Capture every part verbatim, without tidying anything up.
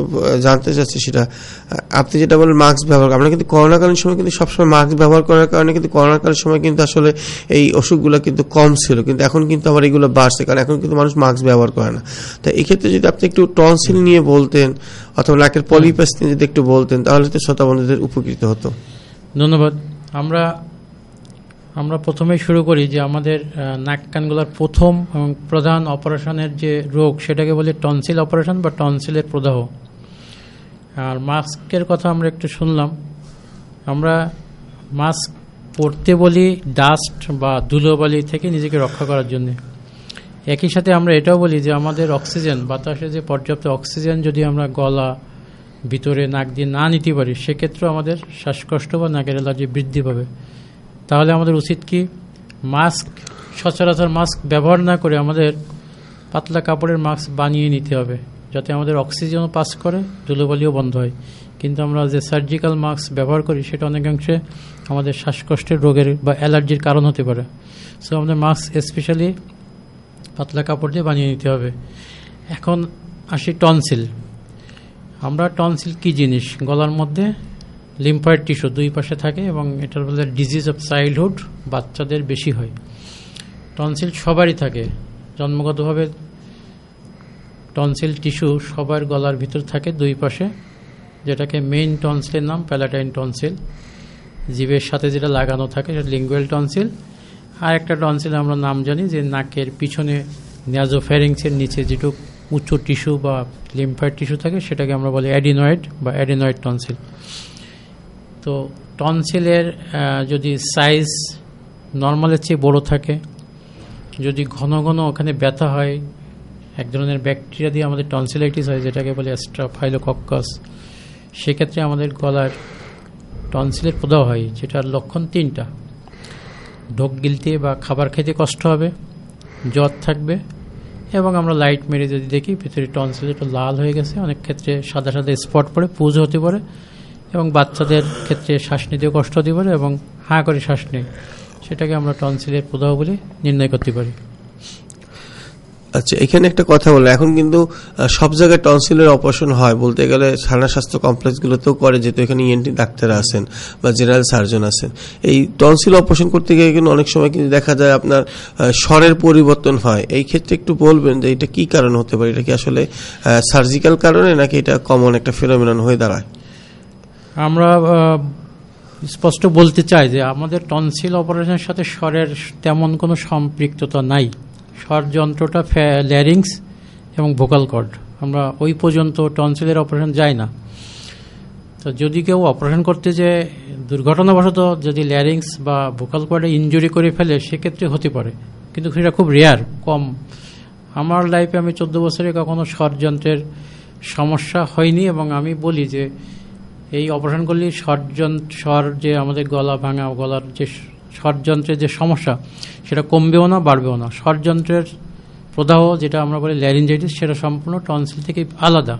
জানতে চাচ্ছি সেটা, আপনি যেটা বলেন মাস্ক ব্যবহার, আমরা কিন্তু করোনাকালীন সময় কিন্তু সবসময় মাস্ক ব্যবহার করার কারণে কিন্তু করোনাকালীন সময় কিন্তু আসলে এই অসুখগুলো কিন্তু কম ছিল, কিন্তু এখন কিন্তু আবার এগুলো বাড়ছে, কারণ এখন কিন্তু মানুষ মাস্ক ব্যবহার করে না। তো এই ক্ষেত্রে যদি আপনি একটু টনসিল নিয়ে বলতেন অথবা নাকের পলিপাস নিয়ে যদি একটু বলতেন তাহলে তো শ্রোতা বন্ধুদের উপকৃত হতো। ধন্যবাদ। আমরা আমরা প্রথমেই শুরু করি যে আমাদের নাক কানগুলোর প্রথম এবং প্রধান অপারেশনের যে রোগ সেটাকে বলি টনসিল অপারেশন বা টনসিলের প্রদাহ। আর মাস্কের কথা আমরা একটু শুনলাম, আমরা মাস্ক পরতে বলি ডাস্ট বা ধুলোবালি থেকে নিজেকে রক্ষা করার জন্য। একই সাথে আমরা এটাও বলি যে আমাদের অক্সিজেন, বাতাসে যে পর্যাপ্ত অক্সিজেন যদি আমরা গলা ভিতরে নাক দিয়ে না নিতে পারি সেক্ষেত্রেও আমাদের শ্বাসকষ্ট বা নাকের অ্যালার্জি বৃদ্ধি পাবে। তাহলে আমাদের উচিত কি, মাস্ক সচরাচর মাস্ক ব্যবহার না করে আমাদের পাতলা কাপড়ের মাস্ক বানিয়ে নিতে হবে, যাতে আমাদের অক্সিজেনও পাস করে, ধুলোবালিও বন্ধ হয়। কিন্তু আমরা যে সার্জিক্যাল মাস্ক ব্যবহার করি সেটা অনেকাংশে আমাদের শ্বাসকষ্টের রোগের বা অ্যালার্জির কারণ হতে পারে। সো আমাদের মাস্ক স্পেশালি পাতলা কাপড় দিয়ে বানিয়ে নিতে হবে। এখন আসি টনসিল। আমরা টনসিল কি জিনিস, গলার মধ্যে লিম্ফয়েড টিস্যু দুই পাশে থাকে এবং এটার বলে ডিজিজ অফ চাইল্ডহুড, বাচ্চাদের বেশি হয়। টনসিল সবারই থাকে, জন্মগতভাবে টনসিল টিস্যু সবার গলার ভিতর থাকে দুই পাশে, যেটাকে মেইন টনসিলের নাম প্যালাটাইন টনসিল। জিভের সাথে যেটা লাগানো থাকে সেটা লিঙ্গুয়াল টনসিল। আর একটা টনসিল আমরা নাম জানি যে নাকের পিছনে ন্যাজোফ্যারিংসের নিচে যেটুকু উঁচু টিস্যু বা লিম্ফয়েড টিস্যু থাকে সেটাকে আমরা বলি অ্যাডিনয়েড বা অ্যাডিনয়েড টনসিল। তো টনসিলের যদি সাইজ নর্মালের চেয়ে বড় থাকে, যদি ঘন ঘন ওখানে ব্যথা হয়, এক ধরনের ব্যাকটেরিয়া দিয়ে আমাদের টনসিলাইটিস হয় যেটাকে বলে স্ট্রাফাইলোকক্কাস, সেক্ষেত্রে আমাদের গলার টনসিলের প্রদাহ হয়, যেটার লক্ষণ তিনটা: ঢোক গিলতে বা খাবার খেতে কষ্ট হবে, জ্বর থাকবে, এবং আমরা লাইট মেরে যদি দেখি ভিতরে টনসিল একটু লাল হয়ে গেছে, অনেক ক্ষেত্রে সাদা সাদা স্পট পড়ে, পুজ হতে পারে, এবং বাচ্চাদের ক্ষেত্রে শ্বাস নিতেও কষ্ট হতে পারে এবং হাঁ করে শ্বাস নেই, সেটাকে আমরা টনসিলের প্রদাহ বলে নির্ণয় করতে পারি। আচ্ছা, এখানে একটা কথা বলো, এখন কিন্তু সব জায়গায় টনসিলের অপারেশন হয়, বলতে গেলে সাধারণ স্বাস্থ্য কমপ্লেক্সগুলোতেও করে, যেহেতু এখানে ইএনটি ডাক্তার আছেন বা জেনারেল সার্জন আছেন। এই টনসিল অপারেশন করতে গিয়ে কিন্তু অনেক সময় কিন্তু দেখা যায় আপনার স্বরের পরিবর্তন হয়। এই ক্ষেত্রে একটু বলবেন যে এটা কি কারণ হতে পারে? এটা কি আসলে সার্জিক্যাল কারণে নাকি এটা কমন একটা ফিনোমিনন হয়ে দাঁড়ায়? আমরা স্পষ্ট বলতে চাই যে আমাদের টনসিল অপারেশনের সাথে স্বরের তেমন কোনো সম্পৃক্ততা নাই। স্বর যন্ত্রটা ল্যারিংস এবং ভোকাল কর্ড, আমরা ওই পর্যন্ত টনসিলের অপারেশন যাই না। তো যদি কেউ অপারেশন করতে যে দুর্ঘটনাবশত যদি ল্যারিংস বা ভোকাল কর্ডে ইনজুরি করে ফেলে সেক্ষেত্রে হতে পারে, কিন্তু সেটা খুব রেয়ার, কম। আমার লাইফে আমি চোদ্দ বছরে কখনো স্বরযন্ত্রের সমস্যা হয়নি, এবং আমি বলি যে এই অপারেশন করলে স্বরযন্ত্র স্বর যে আমাদের গলা ভাঙা, গলার যে স্বরযন্ত্রের যে সমস্যা সেটা কমবেও না, বাড়বেও না। স্বরযন্ত্রের প্রদাহ যেটা আমরা বলি ল্যারিঞ্জাইটিস, সেটা সম্পূর্ণ টনসিল থেকে আলাদা।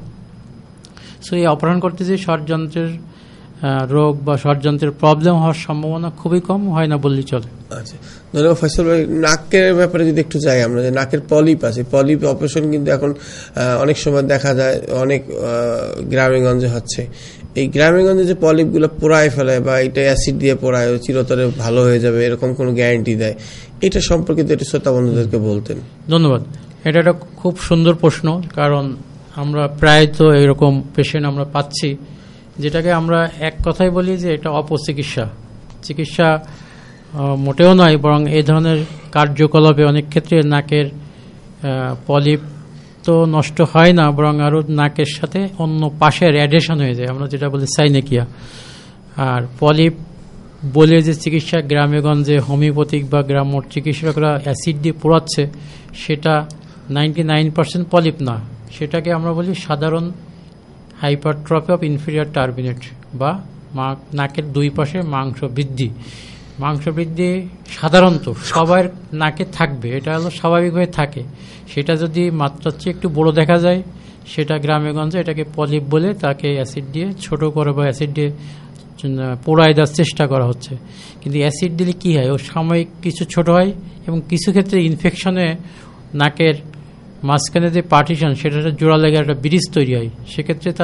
সো এই অপারেশন করতে যে স্বরযন্ত্রের রোগ বা স্বরযন্ত্রের প্রবলেম হওয়ার সম্ভাবনা খুবই কম, হয় না বললেই চলে। আচ্ছা, ধন্যবাদ ফয়সাল ভাই। নাকের ব্যাপারে যদি একটু যাই আমরা, যে নাকের পলিপ আছে, পলিপ অপারেশন কিন্তু এখন অনেক সময় দেখা যায় অনেক গ্রামেগঞ্জে হচ্ছে। এই গ্রামেগঞ্জে যে পলিপগুলো পোড়ায় ফেলায় বা এটা অ্যাসিড দিয়ে পোড়ায় চিরতরে ভালো হয়ে যাবে এরকম কোনো গ্যারান্টি দেয়, এটা সম্পর্কিত একটু শ্রোতা বন্ধুদেরকে বলতেন। ধন্যবাদ। এটা একটা খুব সুন্দর প্রশ্ন, কারণ আমরা প্রায় তো এরকম পেশেন্ট আমরা পাচ্ছি, যেটাকে আমরা এক কথায় বলি যে এটা অপচিকিৎসা। চিকিৎসা মোটেও নয়, বরং এই ধরনের কার্যকলাপে অনেক ক্ষেত্রে নাকের পলিপ তো নষ্ট হয় না, বরং আরও নাকের সাথে অন্য পাশের অ্যাডেশন হয়ে যায়, আমরা যেটা বলি সাইনেকিয়া। আর পলিপ বলে যে চিকিৎসা গ্রামেগঞ্জে হোমিওপ্যাথিক বা গ্রাম্য চিকিৎসকরা অ্যাসিড দিয়ে পোড়াচ্ছে, সেটা নাইনটি নাইন পার্সেন্ট পলিপ না, সেটাকে আমরা বলি সাধারণ হাইপারট্রফি অফ ইনফেরিয়র টার্বিনেট বা নাকের দুই পাশে মাংস বৃদ্ধি। মাংস বৃদ্ধি সাধারণত সবার নাকে থাকবে, এটা হলো স্বাভাবিকভাবে থাকে। সেটা যদি মাত্রার চেয়ে একটু বড় দেখা যায়, সেটা গ্রামেগঞ্জে এটাকে পলিপ বলে তাকে অ্যাসিড দিয়ে ছোট করে বা অ্যাসিড দিয়ে পোড়ায় দেওয়ার চেষ্টা করা হচ্ছে। কিন্তু অ্যাসিড দিলে কী হয়, ও সাময়িক কিছু ছোট হয় এবং কিছু ক্ষেত্রে ইনফেকশনে নাকের মাঝখানে যে পার্টিশন সেটা জোড়া লেগে একটা ব্রিজ তৈরি হয়, সেক্ষেত্রে